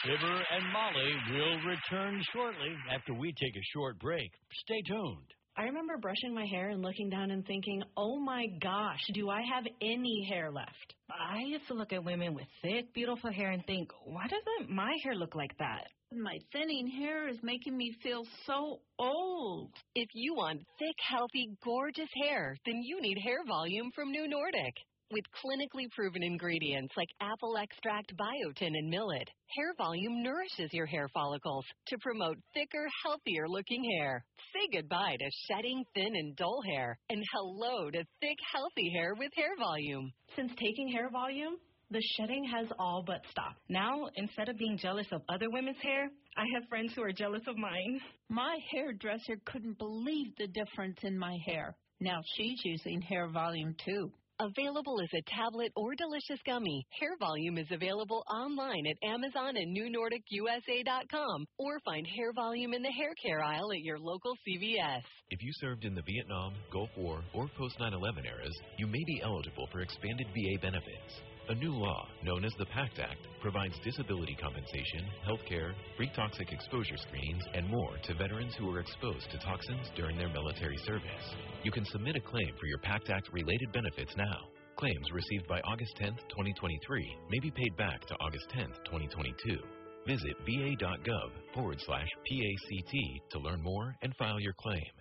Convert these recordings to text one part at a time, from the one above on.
Fibber and Molly will return shortly after we take a short break. Stay tuned. I remember brushing my hair and looking down and thinking, oh my gosh, do I have any hair left? I used to look at women with thick, beautiful hair and think, why doesn't my hair look like that? My thinning hair is making me feel so old. If you want thick, healthy, gorgeous hair, then you need Hair Volume from New Nordic. With clinically proven ingredients like apple extract, biotin, and millet, Hair Volume nourishes your hair follicles to promote thicker, healthier-looking hair. Say goodbye to shedding, thin, and dull hair, and hello to thick, healthy hair with Hair Volume. Since taking Hair Volume, the shedding has all but stopped. Now, instead of being jealous of other women's hair, I have friends who are jealous of mine. My hairdresser couldn't believe the difference in my hair. Now she's using Hair Volume, too. Available as a tablet or delicious gummy, Hair Volume is available online at Amazon and NewNordicUSA.com, or find Hair Volume in the hair care aisle at your local CVS. If you served in the Vietnam, Gulf War, or post-9/11 eras, you may be eligible for expanded VA benefits. A new law, known as the PACT Act, provides disability compensation, health care, free toxic exposure screenings, and more to veterans who were exposed to toxins during their military service. You can submit a claim for your PACT Act-related benefits now. Claims received by August 10th, 2023 may be paid back to August 10th, 2022. Visit va.gov/PACT to learn more and file your claim.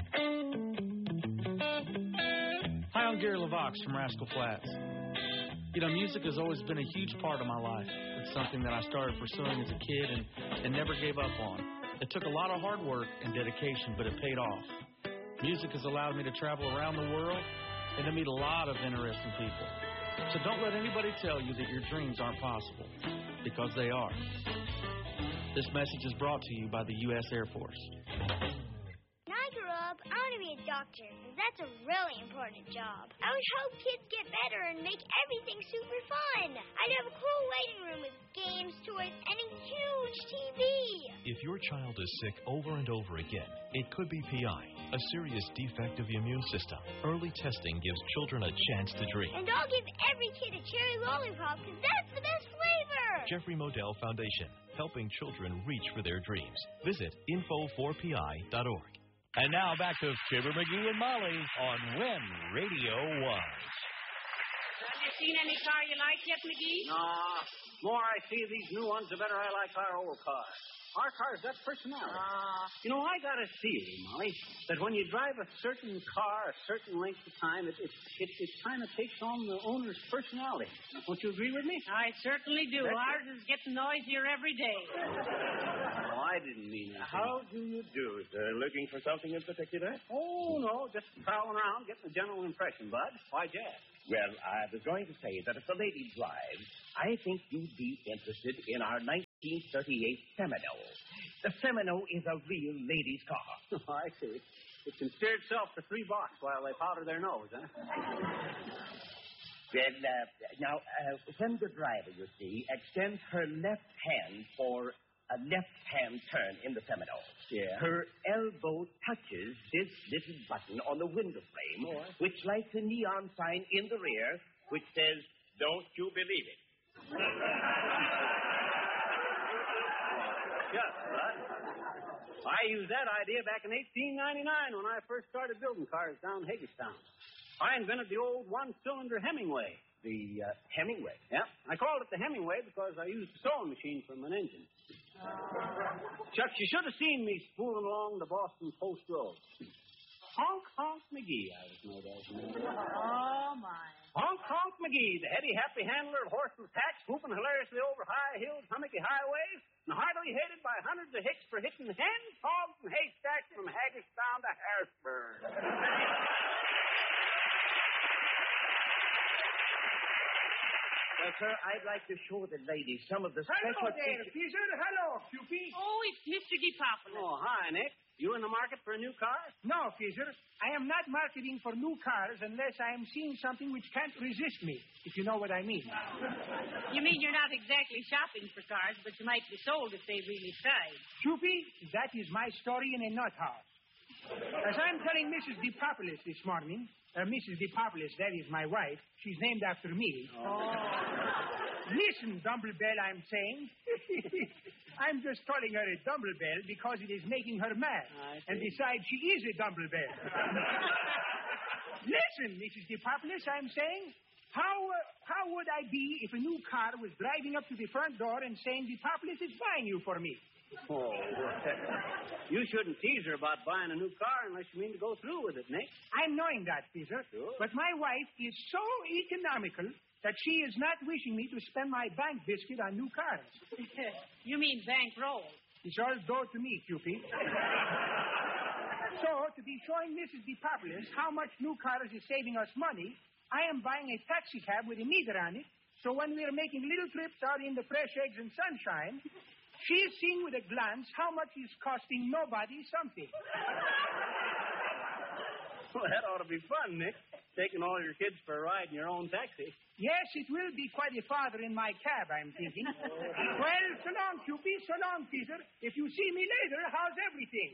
Hi, I'm Gary LaVox from Rascal Flatts. You know, music has always been a huge part of my life. It's something that I started pursuing as a kid and never gave up on. It took a lot of hard work and dedication, but it paid off. Music has allowed me to travel around the world and to meet a lot of interesting people. So don't let anybody tell you that your dreams aren't possible, because they are. This message is brought to you by the U.S. Air Force. When I grew up, I want to be a doctor, because that's a really important job. I would hope kids get better and make everything super fun. I'd have a cool waiting room with games, toys, and a huge TV. If your child is sick over and over again, it could be PI, a serious defect of the immune system. Early testing gives children a chance to dream. And I'll give every kid a cherry lollipop, because that's the best flavor. Jeffrey Modell Foundation, helping children reach for their dreams. Visit info4pi.org. And now back to Fibber McGee and Molly on When Radio Was. Have you seen any car you like yet, McGee? No. More I see of these new ones, the better I like our old cars. Our cars got personality. You know, I got a theory, Molly, that when you drive a certain car a certain length of time, it kind of takes on the owner's personality. Don't you agree with me? I certainly do. Ours is getting noisier every day. No, I didn't mean that. How do you do, sir? Looking for something in particular? Oh, no, just prowling around, getting a general impression, Bud. Why'd you ask? Well, I was going to say that if the lady drives, I think you'd be interested in our 1938 Seminole. The Seminole is a real ladies' car. Oh, I see. It can steer itself to $3 while they powder their nose, huh? Well, now, when the driver, you see, extends her left hand for a left-hand turn in the Seminole. Yeah. Her elbow touches this little button on the window frame, which lights a neon sign in the rear, which says, "Don't you believe it?" Yes, Bud. I used that idea back in 1899 when I first started building cars down Hagerstown. I invented the old one-cylinder Hemingway. The Hemingway? Yeah. I called it the Hemingway because I used a sewing machine from an engine. Chuck, you should have seen me spooling along the Boston Post Road. Honk, Honk McGee, I was known as. Oh, my. Honk, Honk McGee, the heady, happy handler of horseless hacks, whooping hilariously over high hills, hummocky highways, and heartily hated by hundreds of hicks for hitting hens, hogs, and haystacks from Hagerstown to Harrisburg. Well, sir, I'd like to show the lady some of the special... Hello there, Fisher. Hello, Cupid. Oh, it's Mr. DePopulis. Oh, hi, Nick. You in the market for a new car? No, Fisher. I am not marketing for new cars unless I am seeing something which can't resist me, if you know what I mean. You mean you're not exactly shopping for cars, but you might be sold if they really tried. Cupid, that is my story in a nut house. As I'm telling Mrs. DePopulis this morning, Mrs. DePopulis, that is my wife. She's named after me. Oh. Listen, Dumblebell, I'm saying. I'm just calling her a Dumblebell because it is making her mad. And besides, she is a Dumblebell. Listen, Mrs. DePopulis, I'm saying. How would I be if a new car was driving up to the front door and saying, DePopulis is buying you for me? Oh, you shouldn't tease her about buying a new car unless you mean to go through with it, Nick. I'm knowing that, Peter. Sure. But my wife is so economical that she is not wishing me to spend my bank biscuit on new cars. You mean bankroll? It's all dough to me, Cupid. So, to be showing Mrs. DePopulis how much new cars is saving us money, I am buying a taxi cab with a meter on it, so when we are making little trips out in the fresh eggs and sunshine, she's seeing with a glance how much is costing nobody something. Well, that ought to be fun, Nick. Taking all your kids for a ride in your own taxi. Yes, it will be quite a father in my cab, I'm thinking. Well, so long, Cupid. So long, Peter. If you see me later, how's everything?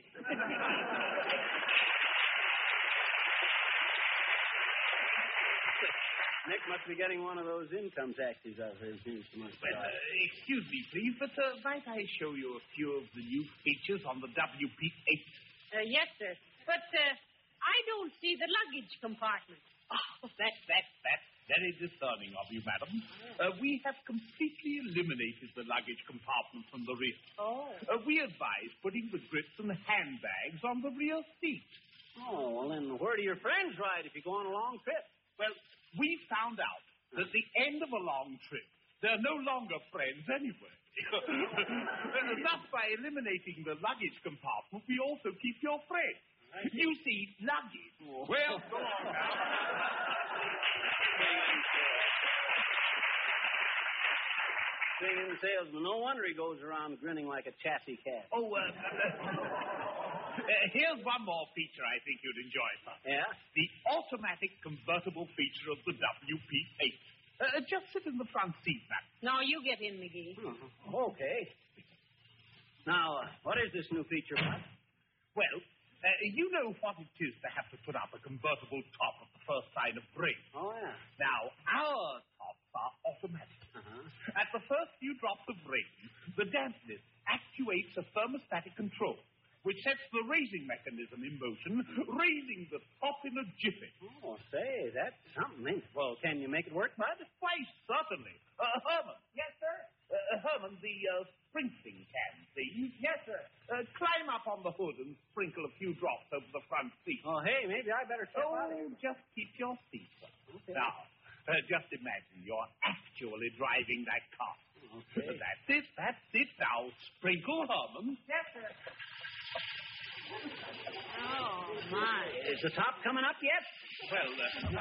Nick must be getting one of those income taxes I've heard used so much. Well, excuse me, please, but might I show you a few of the new features on the WP8? Yes, sir. But I don't see the luggage compartment. Oh, that's very discerning of you, madam. We have completely eliminated the luggage compartment from the rear. Oh. We advise putting the grips and handbags on the rear seat. Oh, well, then where do your friends ride if you go on a long trip? Well, we found out that at the end of a long trip, they're no longer friends anyway. Thus, by eliminating the luggage compartment, we also keep your friend. You see, luggage. Oh. Well, go on now. Singing salesman. No wonder he goes around grinning like a chassis cat. Oh, here's one more feature I think you'd enjoy, sir. Yeah? The automatic convertible feature of the WP8. Just sit in the front seat, ma'am. No, you get in, McGee. Okay. Now, what is this new feature, Bud? Well, you know what it is to have to put up a convertible top at the first sign of break. Oh, yeah. Now, our tops are automatic. At the first few drops of rain, the dampness actuates a thermostatic control, which sets the raising mechanism in motion, raising the top in a jiffy. Oh, say, that's something, ain't it? Well, can you make it work, Bud? Why, certainly. Herman. Yes, sir? Herman, the sprinkling can, please. Yes, sir. Climb up on the hood and sprinkle a few drops over the front seat. Oh, hey, maybe I better step out of here. Just keep your seat, sir. Okay. Now, just imagine you're actually driving that car. Okay. That's it. Now, sprinkle, Herman. Yes, sir. Oh, my. Is the top coming up yet? Well,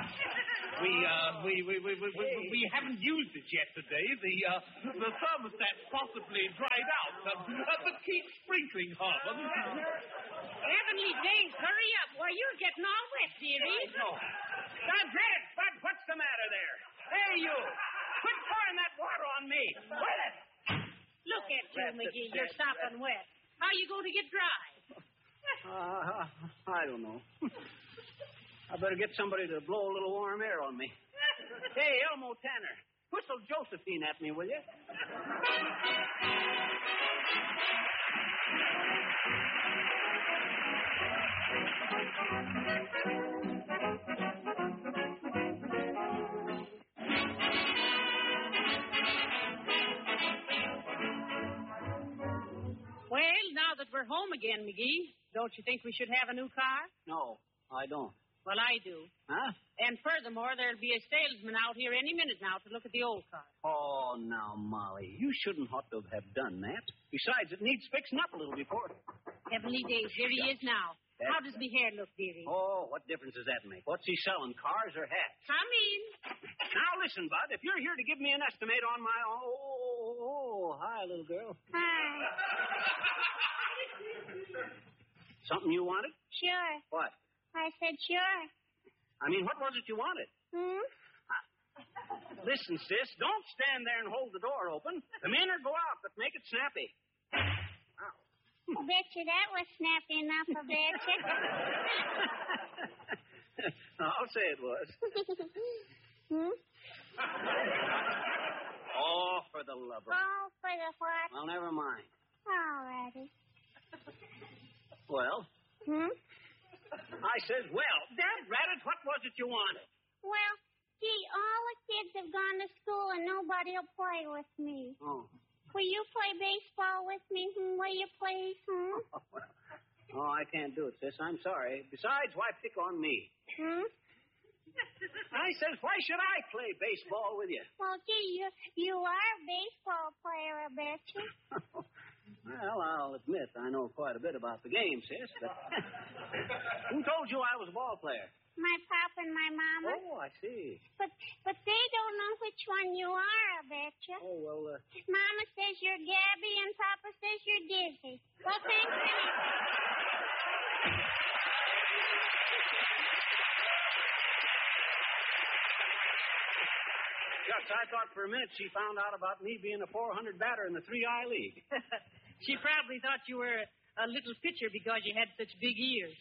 we haven't used it yet today. The thermostat's possibly dried out. But keep sprinkling, Herman. Heavenly days, hurry up. Why, you're getting all wet, dearie. No. Dad, Bud, what's the matter there? Hey, you. Quit pouring that water on me. Quit it. Look at you, McGee. You're sopping wet. How are you going to get dry? I don't know. I better get somebody to blow a little warm air on me. Hey, Elmo Tanner, whistle Josephine at me, will you? Well, now that we're home again, McGee, don't you think we should have a new car? No, I don't. Well, I do. Huh? And furthermore, there'll be a salesman out here any minute now to look at the old car. Oh, now, Molly, you shouldn't ought to have done that. Besides, it needs fixing up a little before. Heavenly days, here he is now. How does me hair look, dearie? Oh, what difference does that make? What's he selling, cars or hats? Come in. Now, listen, Bud, if you're here to give me an estimate on my... Oh, hi, little girl. Hi. Something you wanted? Sure. What? I said sure. I mean, what was it you wanted? Listen, sis, don't stand there and hold the door open. Come in or go out, but make it snappy. Wow. I bet you that was snappy enough, I bet you. I'll say it was. Oh, for the love of... Oh, for the what? Well, never mind. All righty. Well? I says, well, damn rabbit, what was it you wanted? Well, gee, all the kids have gone to school and nobody will play with me. Oh. Will you play baseball with me? Will you please? Oh, I can't do it, sis. I'm sorry. Besides, why pick on me? I says, why should I play baseball with you? Well, gee, you are a baseball player, I bet you. Well, I'll admit I know quite a bit about the game, sis, but who told you I was a ball player? My pop and my mama. Oh, I see. But they don't know which one you are, I bet you. Oh, well, Mama says you're Gabby and Papa says you're Dizzy. Well, thanks anyway. Shucks, I thought for a minute she found out about me being a 400 batter in the 3I League. She probably thought you were a little pitcher because you had such big ears.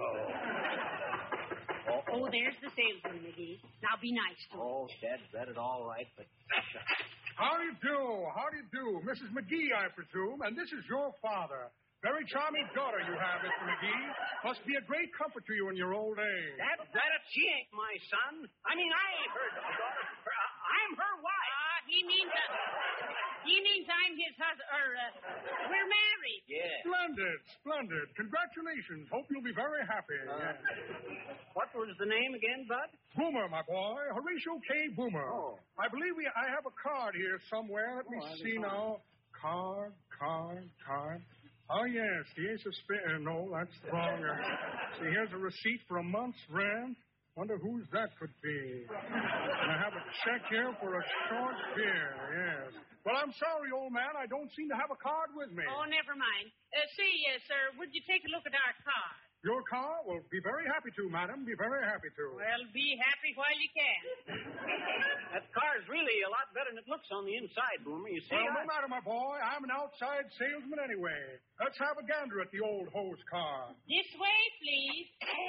Oh, there's the salesman, McGee. Now be nice to him. Oh, Dad, read it all right, but... How do you do? How do you do? Mrs. McGee, I presume, and this is your father. Very charming daughter you have, Mr. McGee. Must be a great comfort to you in your old age. Dad, she ain't my son. I mean, I ain't her daughter. I'm her wife. He means I'm his husband, we're married. Yeah. Splendid, splendid. Congratulations. Hope you'll be very happy. What was the name again, Bud? Boomer, my boy. Horatio K. Boomer. Oh. I believe I have a card here somewhere. Let me see now. Card. Oh, yes, the ace of spades. No, that's wrong. See, here's a receipt for a month's rent. Wonder whose that could be. And I have a check here for a short beer, yes. Well, I'm sorry, old man. I don't seem to have a card with me. Oh, never mind. Sir, would you take a look at our car? Your car? Well, be very happy to, madam. Be very happy to. Well, be happy while you can. That car's really a lot better than it looks on the inside, Boomer. You see? Well, no matter, my boy. I'm an outside salesman anyway. Let's have a gander at the old hose car. This way, please.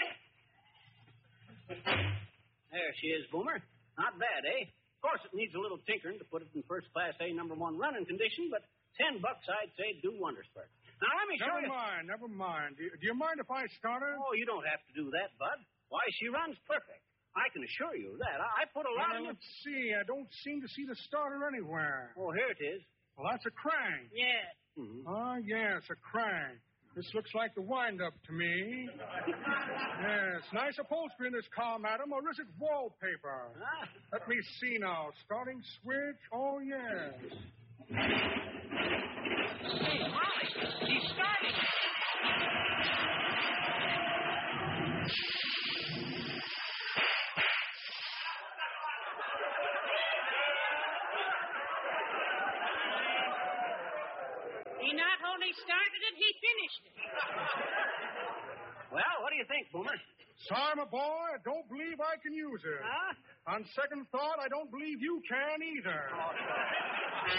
There she is, Boomer. Not bad, eh? Of course, it needs a little tinkering to put it in first-class A #1 running condition, but $10, I'd say, do wonders for it. Now, let me show you. Never mind. Do you mind if I start her? Oh, you don't have to do that, Bud. Why, she runs perfect. I can assure you of that. I put a lot of... Let's see. I don't seem to see the starter anywhere. Oh, here it is. Well, that's a crank. Yes. Mm-hmm. Oh, yes, a crank. This looks like the wind-up to me. Yes, nice upholstery in this car, madam, or is it wallpaper? Let me see now. Starting switch. Oh, yes. Hey, Molly, she's starting. He not only started it, he finished it. Well, what do you think, Boomer? Sorry, my boy, I don't believe I can use it. Huh? On second thought, I don't believe you can either. Oh,